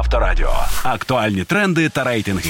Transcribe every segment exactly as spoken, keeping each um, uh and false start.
Авторадіо. Актуальні тренди та рейтинги.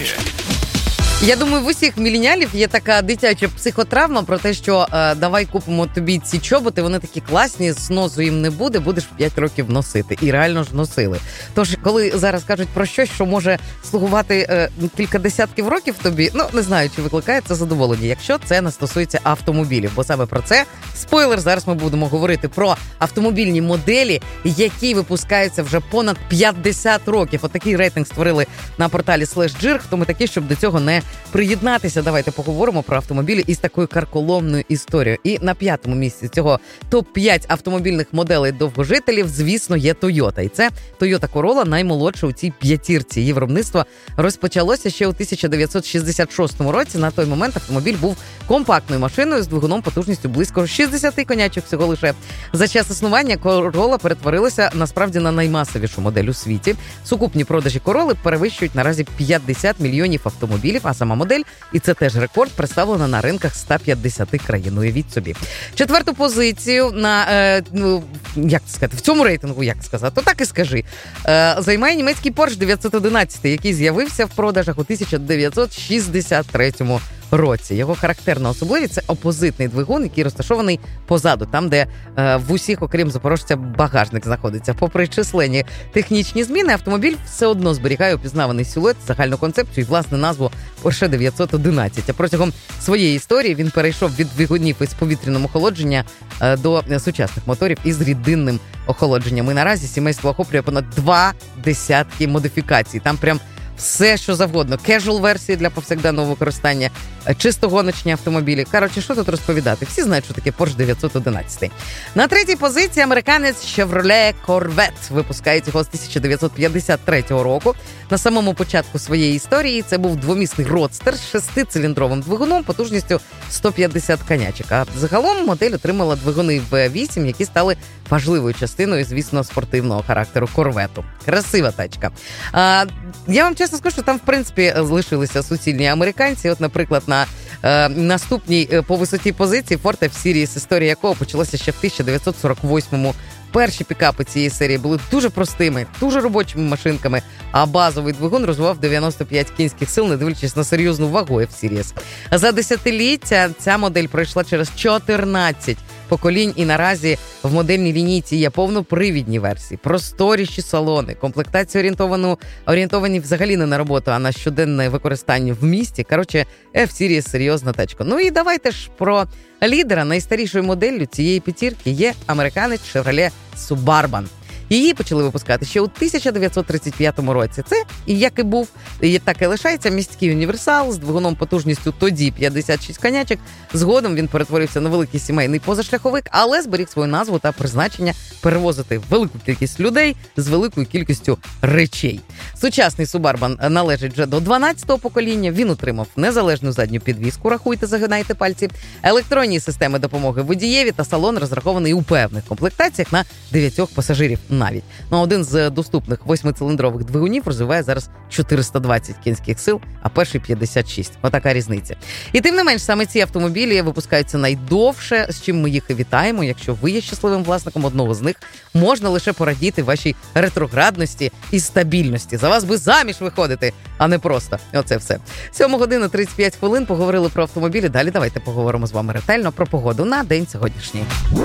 Я думаю, в усіх міленіалів є така дитяча психотравма про те, що е, давай купимо тобі ці чоботи, вони такі класні, зносу їм не буде, будеш п'ять років носити. І реально ж носили. Тож, коли зараз кажуть про щось, що може слугувати е, кілька десятків років тобі, ну, не знаю, чи викликає це задоволення, якщо це не стосується автомобілів. Бо саме про це, спойлер, зараз ми будемо говорити про автомобільні моделі, які випускаються вже понад п'ятдесят років. Отакий рейтинг створили на порталі SlashJir. Хто ми такі, щоб до цього не приєднатися? Давайте поговоримо про автомобілі із такою карколомною історією. І на п'ятому місці цього топ п'ять автомобільних моделей довгожителів, звісно, є Toyota. І це Toyota Corolla, наймолодша у цій п'ятірці. Її виробництво розпочалося ще у тисяча дев'ятсот шістдесят шостому році. На той момент автомобіль був компактною машиною з двигуном потужністю близько шістдесят конячок всього лише. За час існування Corolla перетворилася насправді на наймасовішу модель у світі. Сукупні продажі Corolla перевищують наразі п'ятдесят мільйонів автомобілів, а сама модель, і це теж рекорд, представлена на ринках ста п'ятдесяти країн. Уявіть собі. Четверту позицію на, е, ну, як сказати, в цьому рейтингу, як сказати, то так і скажи, е, займає німецький Porsche дев'ятсот одинадцять, який з'явився в продажах у тисяча дев'ятсот шістдесят третьому році. Його характерна особливість – це опозитний двигун, який розташований позаду, там, де е, в усіх, окрім запорожця, багажник знаходиться. Попри численні технічні зміни, автомобіль все одно зберігає опізнаваний силует, загальну концепцію і, власне, назву Porsche дев'ятсот одинадцять. А протягом своєї історії він перейшов від двигунів із повітряним охолодженням е, до сучасних моторів із рідинним охолодженням. І наразі сімейство охоплює понад два десятки модифікацій. Там прям все, що завгодно. Кежуал-версії для повсякденного використання, чисто гоночні автомобілі. Коротше, що тут розповідати? Всі знають, що таке Porsche дев'ятсот одинадцять. На третій позиції американець Chevrolet Corvette. Випускають його з тисяча дев'ятсот п'ятдесят третього року. На самому початку своєї історії це був двомісний родстер з шестициліндровим двигуном потужністю сто п'ятдесят конячок. А загалом модель отримала двигуни ві вісім, які стали важливою частиною, звісно, спортивного характеру Корвету. Красива тачка. А, я вам чесно скажу, що там, в принципі, залишилися суцільні американці. От, наприклад, на е, наступній е, по висоті позиції Ford F-Series, історія якого почалася ще в тисяча дев'ятсот сорок восьмому. Перші пікапи цієї серії були дуже простими, дуже робочими машинками, а базовий двигун розвивав дев'яносто п'ять кінських сил, не дивлячись на серйозну вагу F-Series. За десятиліття ця модель пройшла через чотирнадцять поколінь, і наразі в модельній лінійці є повнопривідні версії, просторіші салони, комплектація орієнтовану, орієнтовані взагалі не на роботу, а на щоденне використання в місті. Коротше, F-Series серйозна тачка. Ну і давайте ж про лідера. Найстарішою моделлю цієї п'ятірки є американець Chevrolet Suburban. Її почали випускати ще у тисяча дев'ятсот тридцять п'ятому році. Це, і як і був, і так і лишається міський універсал з двигуном потужністю тоді п'ятдесят шість конячок. Згодом він перетворився на великий сімейний позашляховик, але зберіг свою назву та призначення перевозити велику кількість людей з великою кількістю речей. Сучасний Suburban належить вже до дванадцятого покоління. Він отримав незалежну задню підвіску, рахуйте, загинайте пальці, електронні системи допомоги водієві та салон розрахований у певних комплектаціях на дев'ятьох пасажирів навіть. Ну, один з доступних восьмициліндрових двигунів розвиває зараз чотириста двадцять кінських сил, а перший п'ятдесят шість. Отака різниця. І тим не менш, саме ці автомобілі випускаються найдовше, з чим ми їх і вітаємо. Якщо ви є щасливим власником одного з них, можна лише порадіти вашій ретроградності і стабільності. За вас би заміж виходити, а не просто. Оце все. сьома година тридцять п'ять хвилин, поговорили про автомобілі. Далі давайте поговоримо з вами ретельно про погоду на день сьогоднішній.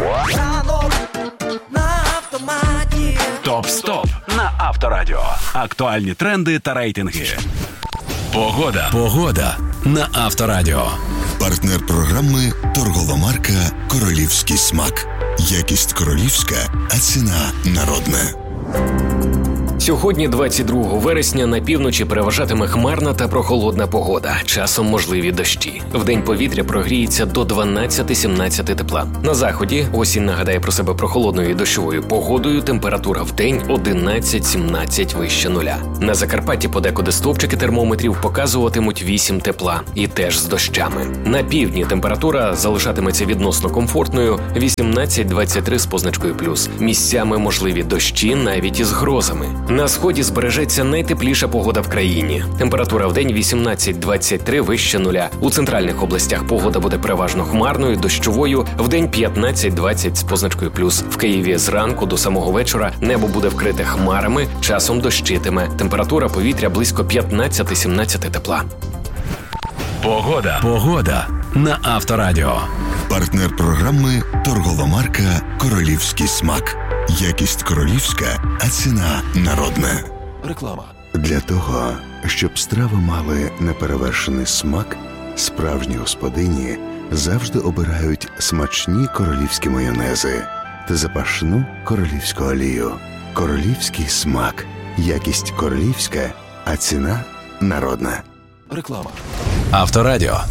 Топ-стоп на Авторадіо. Актуальні тренди та рейтинги. Погода. Погода на Авторадіо. Партнер програми – торгова марка «Королівський смак». Якість королівська, а ціна народна. Сьогодні, двадцять другого вересня, на півночі переважатиме хмарна та прохолодна погода. Часом можливі дощі. Вдень повітря прогріється до дванадцять-сімнадцять тепла. На заході осінь нагадає про себе прохолодною і дощовою погодою. Температура вдень одинадцять-сімнадцять вище нуля. На Закарпатті подекуди стовпчики термометрів показуватимуть вісім тепла. І теж з дощами. На півдні температура залишатиметься відносно комфортною вісімнадцять-двадцять три з позначкою плюс. Місцями можливі дощі навіть із грозами. На сході збережеться найтепліша погода в країні. Температура в день вісімнадцять-двадцять три вище нуля. У центральних областях погода буде переважно хмарною, дощовою, в день п'ятнадцять-двадцять з позначкою плюс. В Києві зранку до самого вечора небо буде вкрите хмарами, часом дощитиме. Температура повітря близько п'ятнадцять-сімнадцять тепла. Погода. Погода на Авторадіо. Партнер програми торгова марка «Королівський смак». Якість королівська, а ціна народна. Реклама. Для того, щоб страви мали неперевершений смак, справжні господині завжди обирають смачні королівські майонези та запашну королівську олію. Королівський смак. Якість королівська, а ціна народна. Реклама. Авторадіо.